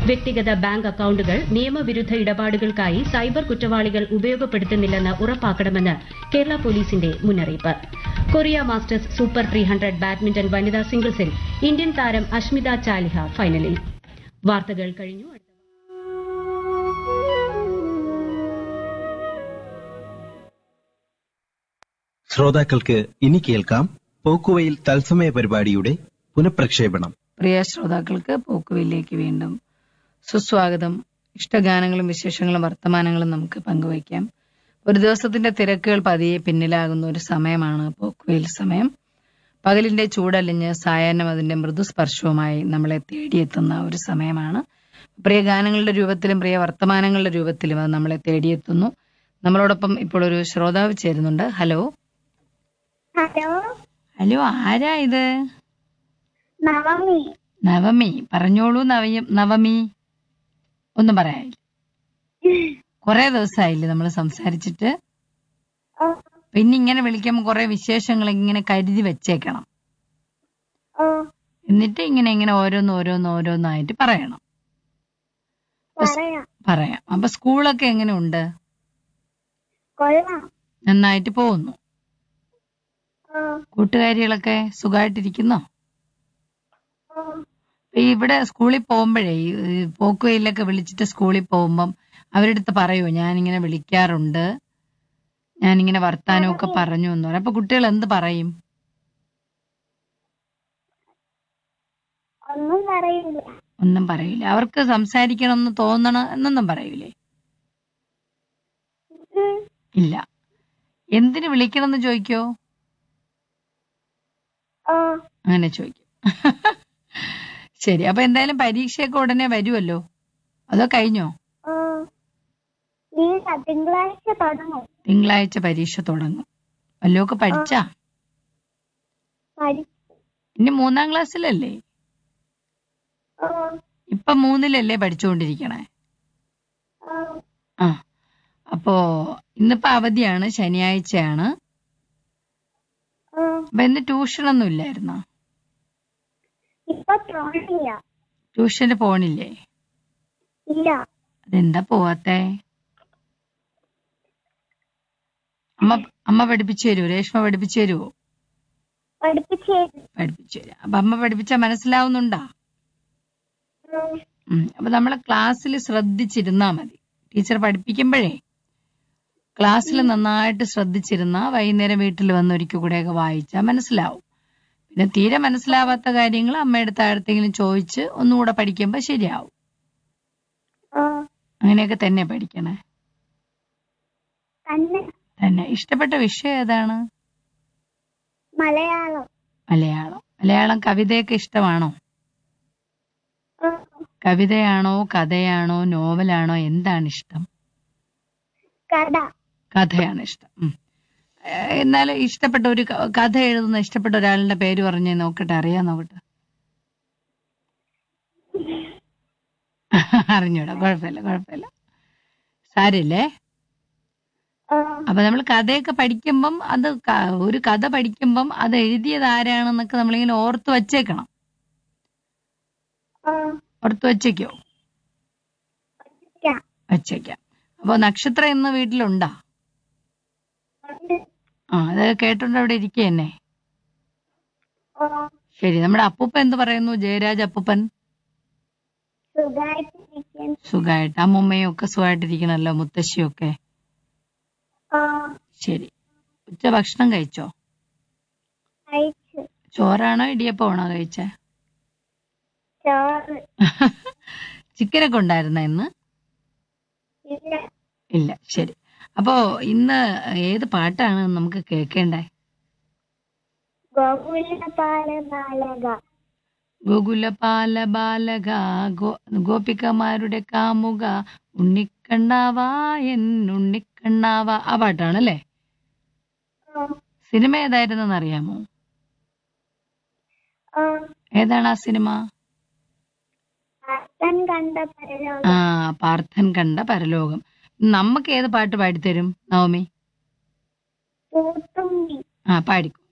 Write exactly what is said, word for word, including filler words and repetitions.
വ്യക്തിഗത ബാങ്ക് അക്കൌണ്ടുകൾ നിയമവിരുദ്ധ ഇടപാടുകൾക്കായി സൈബർ കുറ്റവാളികൾ ഉപയോഗപ്പെടുത്തുന്നില്ലെന്ന് ഉറപ്പാക്കണമെന്ന് കേരള പോലീസിന്റെ മുന്നറിയിപ്പ്. Korea masters super three hundred badminton വനിതാ സിംഗിൾസിൽ ഇന്ത്യൻ താരം അഷ്മിത ചാലിഹ ഫൈനലിൽ. വാർത്തകൾ കഴിഞ്ഞു. ശ്രോതാക്കൾക്ക് ഇനി കേൾക്കാം പോക്കുവയിൽ തത്സമയ പരിപാടിയുടെ പുനഃപ്രക്ഷേപണം. പ്രിയ ശ്രോതാക്കൾക്ക് പോക്കുവയിലേക്ക് വീണ്ടും സുസ്വാഗതം. ഇഷ്ടഗാനങ്ങളും വിശേഷങ്ങളും വർത്തമാനങ്ങളും നമുക്ക് പങ്കുവയ്ക്കാം. ഒരു ദിവസത്തിന്റെ തിരക്കുകൾ പതിയെ പിന്നിലാകുന്ന ഒരു സമയമാണ് പോക്കുവയിൽ സമയം. പകലിന്റെ ചൂടലിഞ്ഞ് സായാഹ്നം അതിന്റെ മൃദുസ്പർശവുമായി നമ്മളെ തേടിയെത്തുന്ന ഒരു സമയമാണ്. പ്രിയ ഗാനങ്ങളുടെ രൂപത്തിലും പ്രിയ വർത്തമാനങ്ങളുടെ രൂപത്തിലും അത് നമ്മളെ തേടിയെത്തുന്നു. നമ്മളോടൊപ്പം ഇപ്പോൾ ഒരു ശ്രോതാവ് ചേരുന്നുണ്ട്. ഹലോ ഹലോ ഹലോ ആരാ ഇത്? നവമി. നവമി, പറഞ്ഞോളൂ. നവമി, ഒന്നും പറയാനില്ല. കൊറേ ദിവസമായില്ലേ നമ്മൾ സംസാരിച്ചിട്ട്. പിന്നെ ഇങ്ങനെ വിളിക്കുമ്പോൾ കുറെ വിശേഷങ്ങൾ ഇങ്ങനെ കരുതി വെച്ചേക്കണം. എന്നിട്ട് ഇങ്ങനെ ഇങ്ങനെ ഓരോന്ന് ഓരോന്ന് ഓരോന്നായിട്ട് പറയണം. പറയാം. അപ്പൊ സ്കൂളൊക്കെ എങ്ങനെയുണ്ട്? നന്നായിട്ട് പോകുന്നു. കൂട്ടുകാരികളൊക്കെ സുഖമായിട്ടിരിക്കുന്നോ? ഇവിടെ സ്കൂളിൽ പോകുമ്പോഴേ പോക്കുവയിലൊക്കെ വിളിച്ചിട്ട് സ്കൂളിൽ പോകുമ്പം അവരുടെ അടുത്ത് പറയുമോ ഞാനിങ്ങനെ വിളിക്കാറുണ്ട്, ഞാനിങ്ങനെ വർത്താനമൊക്കെ പറഞ്ഞു എന്ന് പറയും. അപ്പൊ കുട്ടികൾ എന്ത് പറയും? ഒന്നും പറയില്ല. അവർക്ക് സംസാരിക്കണം എന്ന് തോന്നണം എന്നൊന്നും പറയൂലേ? ഇല്ല. എന്തിനു വിളിക്കണം എന്ന് ചോദിക്കോ? അങ്ങനെ ചോദിക്കും. ശരി. അപ്പൊ എന്തായാലും പരീക്ഷയൊക്കെ ഉടനെ വരുമല്ലോ, അതോ കഴിഞ്ഞോ? തിങ്കളാഴ്ച പരീക്ഷ തുടങ്ങും. വല്ലതൊക്കെ പഠിച്ചാ? ഇനി മൂന്നാം ക്ലാസ്സിലല്ലേ? ഇപ്പൊ മൂന്നിലല്ലേ പഠിച്ചുകൊണ്ടിരിക്കണേ? ആ, അപ്പോ ഇന്നിപ്പോ അവധിയാണ്, ശനിയാഴ്ചയാണ്. അപ്പൊ ഇന്ന് ട്യൂഷനൊന്നും ഇല്ലായിരുന്നോ? ട്യൂഷന് പോണില്ലേ? ഇല്ല. അതെന്താ പോവാത്തെ? അമ്മ അമ്മ പഠിപ്പിച്ചു തരുമോ? രേഷ്മ പഠിപ്പിച്ചു തരുമോ? പഠിപ്പിച്ചു തരാം. അപ്പൊ അമ്മ പഠിപ്പിച്ചാ മനസ്സിലാവുന്നുണ്ടാ? അപ്പൊ നമ്മളെ ക്ലാസ്സിൽ ശ്രദ്ധിച്ചിരുന്നാ മതി. ടീച്ചർ പഠിപ്പിക്കുമ്പോഴേ ക്ലാസ്സിൽ നന്നായിട്ട് ശ്രദ്ധിച്ചിരുന്നാ വൈകുന്നേരം വീട്ടിൽ വന്ന് ഒരിക്കൽ കൂടെയൊക്കെ വായിച്ചാൽ മനസ്സിലാവും. പിന്നെ തീരെ മനസ്സിലാവാത്ത കാര്യങ്ങൾ അമ്മയുടെ താഴത്തെങ്കിലും ചോദിച്ച് ഒന്നുകൂടെ പഠിക്കുമ്പോ ശരിയാവും. അങ്ങനെയൊക്കെ തന്നെ പഠിക്കണേ. തന്നെ. ഇഷ്ടപ്പെട്ട വിഷയം ഏതാണ്? മലയാളം. മലയാളം. മലയാളം കവിതയൊക്കെ ഇഷ്ടമാണോ? കവിതയാണോ, കഥയാണോ, നോവലാണോ, എന്താണ് ഇഷ്ടം? കഥ. കഥയാണ് ഇഷ്ടം. എന്നാൽ ഇഷ്ടപ്പെട്ട ഒരു കഥ എഴുതുന്ന ഇഷ്ടപ്പെട്ട ഒരാളുടെ പേര് പറഞ്ഞേ നോക്കട്ടെ, അറിയാൻ നോക്കട്ടെ. അറിഞ്ഞൂടാ, കുഴപ്പമില്ല കുഴപ്പമില്ല, സാരില്ലേ. അപ്പൊ നമ്മൾ കഥയൊക്കെ പഠിക്കുമ്പം അത് ഒരു കഥ പഠിക്കുമ്പം അത് എഴുതിയത് ആരാണെന്നൊക്കെ നമ്മളിങ്ങനെ ഓർത്ത് വച്ചേക്കണം. ഓർത്ത് വച്ചേക്കോ? വച്ചേക്കാം. അപ്പൊ നക്ഷത്രം ഇന്ന് വീട്ടിലുണ്ടാ? ആ, അത് കേട്ടോണ്ട് അവിടെ ഇരിക്കുക തന്നെ. ശരി. നമ്മുടെ അപ്പൂപ്പൻ എന്ത് പറയുന്നു? ജയരാജ് അപ്പൂപ്പൻ സുഖമായിട്ട്. അമ്മുമ്മയും ഒക്കെ സുഖമായിട്ടിരിക്കണല്ലോ, മുത്തശ്ശിയൊക്കെ? ശരി. ഉച്ച ഭക്ഷണം കഴിച്ചോ? ചോറാണോ ഇടിയപ്പമാണോ കഴിച്ചേ? ചിക്കനൊക്കെ ഉണ്ടായിരുന്ന ഇന്ന്? ഇല്ല. ശരി. അപ്പോ ഇന്ന് ഏത് പാട്ടാണ് നമുക്ക് കേൾക്കേണ്ടേ? ഗോകുലപാല ബാലക ഗോപികമാരുടെ കാമുക ഉണ്ണിക്കണ്ണാവാ എന്നുണ്ണിക്കണ്ണാവാ, ആ പാട്ടാണല്ലേ? സിനിമ ഏതായിരുന്നെന്ന് അറിയാമോ? ഏതാണ് ആ സിനിമ? ആ, പാർത്ഥൻ കണ്ട പരലോകം. നമുക്ക് ഏത് പാട്ട് പാടിത്തരും നവമി? ആ, പാടിക്കോ.